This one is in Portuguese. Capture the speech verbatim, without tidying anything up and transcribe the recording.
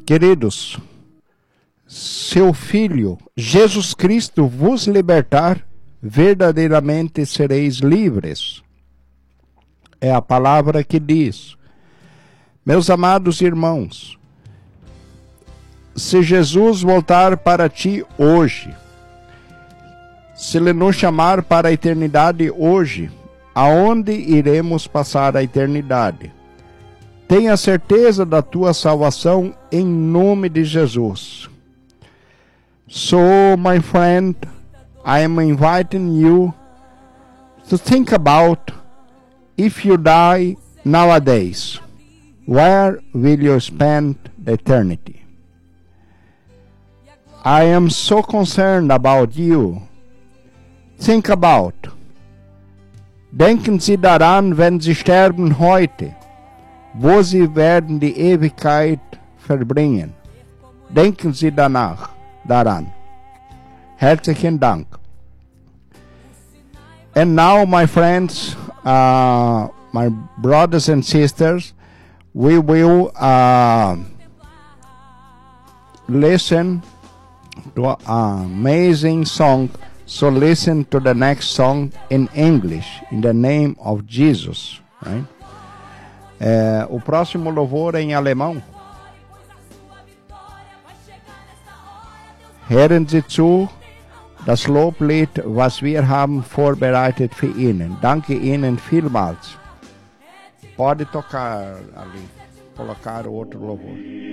Queridos, seu Filho, Jesus Cristo, vos libertar, verdadeiramente sereis livres. É a palavra que diz. Meus amados irmãos, se Jesus voltar para ti hoje, se Ele nos chamar para a eternidade hoje, aonde iremos passar a eternidade? Tenha certeza da tua salvação em nome de Jesus. So, my friend, I am inviting you to think about if you die nowadays, where will you spend the eternity? I am so concerned about you. Think about. Denken Sie daran, wenn Sie sterben heute, wo Sie werden die Ewigkeit verbringen. Denken Sie danach, daran. Herzlichen Dank. And now, my friends, uh, my brothers and sisters, we will uh, listen to an amazing song. So listen to the next song in English, in the name of Jesus. Right? É, o próximo louvor é em alemão. Hören Sie zu, das Loblied, was wir haben vorbereitet für Ihnen. Danke Ihnen vielmals. Pode tocar ali, colocar o outro louvor.